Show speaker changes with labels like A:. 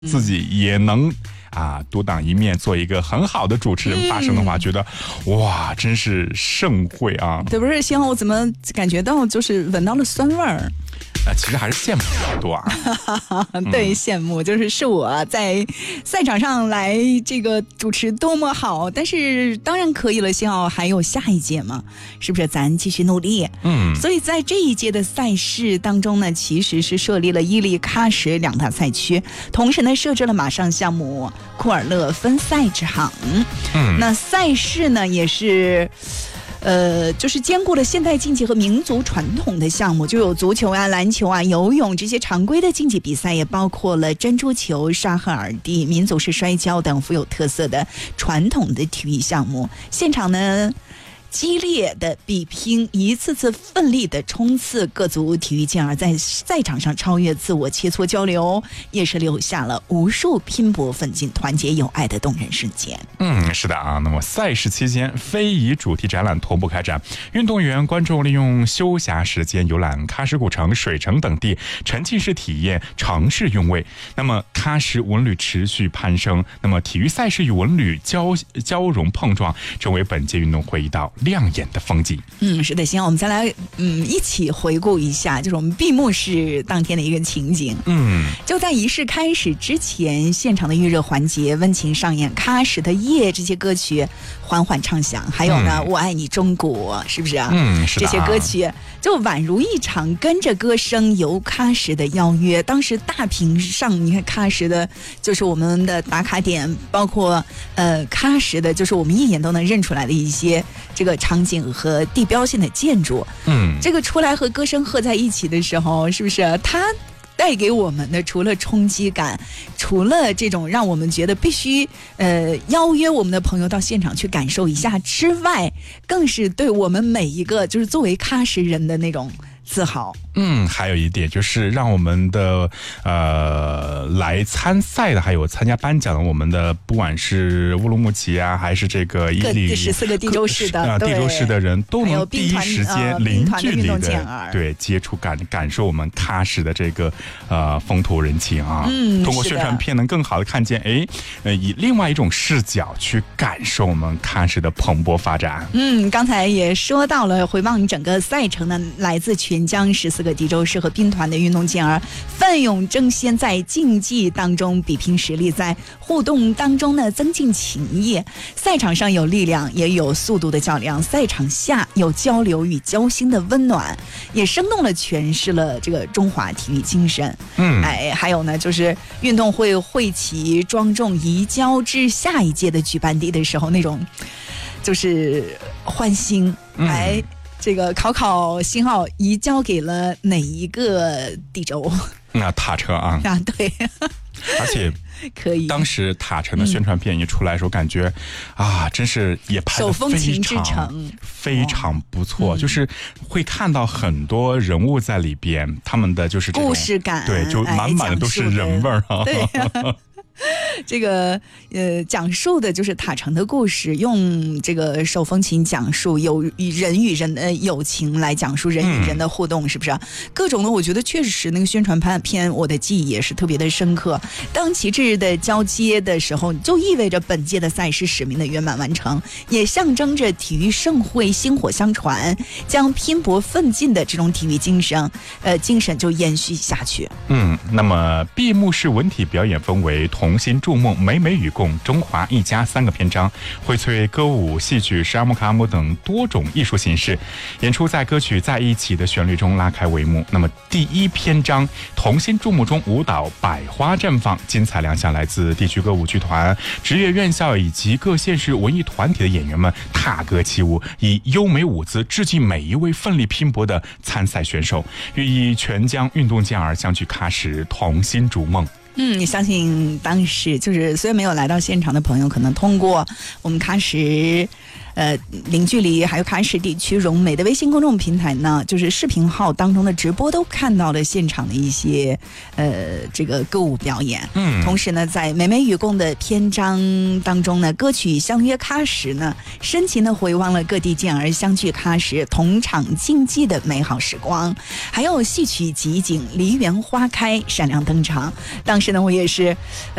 A: 自己也能独当一面，做一个很好的主持人发声的话，觉得哇，真是盛会啊！
B: 对，不是幸好我怎么感觉到就是闻到了酸味儿？
A: 其实还是羡慕比较多啊。
B: 对，羡慕是我在赛场上来这个主持多么好，但是当然可以了，幸好还有下一届嘛，是不是？咱继续努力。所以在这一届的赛事当中呢，其实是设立了伊犁、喀什两大赛区，同时呢设置了马上项目库尔勒分赛之行。那赛事呢也是。就是兼顾了现代竞技和民族传统的项目，就有足球啊、篮球啊、游泳这些常规的竞技比赛，也包括了珍珠球、沙赫尔蒂、民族式摔跤等富有特色的传统的体育项目。现场呢，激烈的比拼，一次次奋力的冲刺，各族体育健儿在赛场上超越自我、切磋交流，也是留下了无数拼搏奋进、团结友爱的动人瞬间。
A: 是的啊。那么赛事期间，非遗主题展览同步开展，运动员、观众利用休暇时间游览喀什古城、水城等地，沉浸式体验城市韵味。那么喀什文旅持续攀升，那么体育赛事与文旅交融碰撞，成为本届运动会一道亮眼的风景。
B: 是的，行，我们再来一起回顾一下，就是我们闭幕式当天的一个情景。就在仪式开始之前，现场的预热环节温情上演，喀什的夜这些歌曲缓缓唱响，还有呢，我爱你中国，是不是啊？
A: 是的啊。
B: 这些歌曲就宛如一场跟着歌声游喀什的邀约。当时大屏上，你看喀什的就是我们的打卡点，包括喀什的就是我们一眼都能认出来的一些这个场景和地标性的建筑。这个出来和歌声合在一起的时候，是不是它带给我们的除了冲击感，除了这种让我们觉得必须邀约我们的朋友到现场去感受一下之外，更是对我们每一个就是作为喀什人的那种自豪。
A: 还有一点就是让我们的来参赛的，还有参加颁奖的，我们的不管是乌鲁木齐啊，还是这个伊犁
B: 14个地州市的
A: 地州市的人，都能第一时間零距离的接触感受我们喀什的这个风土人情啊。通过宣传片能更好的看见以另外一种视角去感受我们喀什的蓬勃发展。
B: 刚才也说到了，回望整个赛程呢，来自全疆14个地州市和兵团的运动健儿奋勇争先，在竞技当中比拼实力，在互动当中呢增进情谊。赛场上有力量，也有速度的较量；赛场下有交流与交心的温暖，也生动地诠释了这个中华体育精神。还有呢，就是运动会会旗庄重移交至下一届的举办地的时候，那种就是欢欣。这个考信号移交给了哪一个地州？
A: 那塔城啊，
B: 对，
A: 而且
B: 可以。
A: 当时塔城的宣传片一出来的时候，感觉真是也拍得非常不错，就是会看到很多人物在里边，他们的就是这种
B: 故事感，
A: 对，就满满的都是人味儿啊。
B: 对这个讲述的就是塔城的故事，用这个手风琴讲述，有人与人的友情来讲述人与人的互动，是不是各种的？我觉得确实那个宣传片我的记忆也是特别的深刻。当旗帜的交接的时候，就意味着本届的赛事使命的圆满完成，也象征着体育盛会薪火相传，将拼搏奋进的这种体育精神就延续下去。
A: 那么闭幕式文体表演分为同心筑梦、美美与共、中华一家3个篇章，荟萃歌舞、戏剧、沙姆卡姆等多种艺术形式，演出在歌曲在一起的旋律中拉开帷幕。那么第1篇章同心筑梦中，舞蹈百花绽放，精彩亮相来自地区歌舞剧团、职业院校以及各县市文艺团体的演员们踏歌起舞，以优美舞姿致敬每一位奋力拼搏的参赛选手，寓意全疆运动健儿相聚喀什，同心筑梦。
B: 你相信当时就是虽然没有来到现场的朋友，可能通过我们喀什零距离还有喀什地区融美的微信公众平台呢，就是视频号当中的直播都看到了现场的一些这个歌舞表演。同时呢，在美美与共的篇章当中呢，歌曲相约喀什呢，深情的回望了各地健儿相聚喀什同场竞技的美好时光，还有戏曲集锦梨园花开闪亮登场。当时呢，我也是